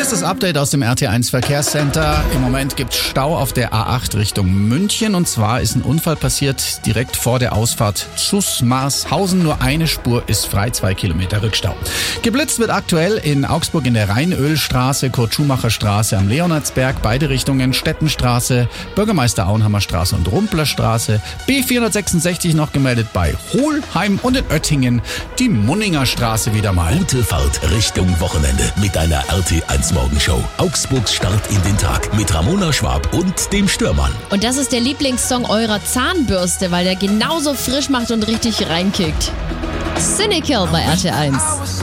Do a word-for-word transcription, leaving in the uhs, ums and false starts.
ist das Update aus dem R T eins Verkehrscenter. Im Moment gibt es Stau auf der A acht Richtung München. Und zwar ist ein Unfall passiert direkt vor der Ausfahrt Zuss-Marshausen. Nur eine Spur ist frei, zwei Kilometer Rückstau. Geblitzt wird aktuell in Augsburg in der Rheinölstraße, Kurt-Schumacher-Straße am Leonhardsberg, beide Richtungen Stettenstraße, Bürgermeister-Auenhammer-Straße und Rumplerstraße. B vierhundertsechsundsechzig noch gemeldet bei Hohlheim und in Oettingen die Munninger Straße wieder mal. Gute Fahrt Richtung Wochenende mit deiner R T eins Morgenshow. Augsburgs Start in den Tag mit Ramona Schwab und dem Störmann. Und das ist der Lieblingssong eurer Zahnbürste, weil der genauso frisch macht und richtig reinkickt. Cynical bei R T eins.